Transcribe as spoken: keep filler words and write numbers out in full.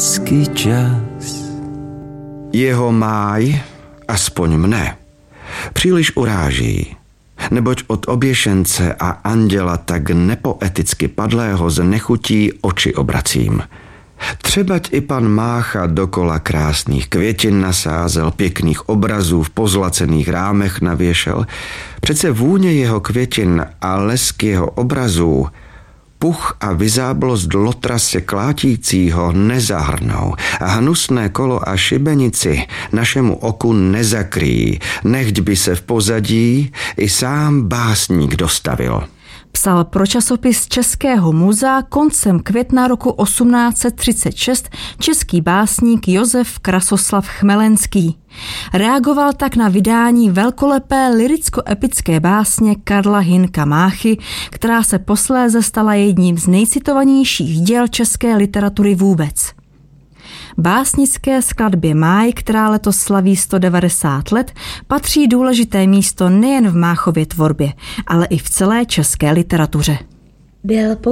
lásky čas. Jeho máj, aspoň mne, příliš uráží, neboť od oběšence a anděla tak nepoeticky padlého z nechutí oči obracím. Třebať i pan Mácha dokola krásných květin nasázel, pěkných obrazů v pozlacených rámech navěšel. Přece vůně jeho květin a lesk jeho obrazů, puch a vyzáblost lotra se klátícího nezahrnou a hnusné kolo a šibenici našemu oku nezakrýjí, nechť by se v pozadí i sám básník dostavil. Psal pro časopis Českého muzea koncem května roku osmnáct set třicet šest český básník Josef Krasoslav Chmelenský. Reagoval tak na vydání velkolepé lyricko-epické básně Karla Hynka Máchy, která se posléze stala jedním z nejcitovanějších děl české literatury vůbec. Básnické skladbě Máj, která letos slaví sto devadesát let, patří důležité místo nejen v Máchově tvorbě, ale i v celé české literatuře. Byl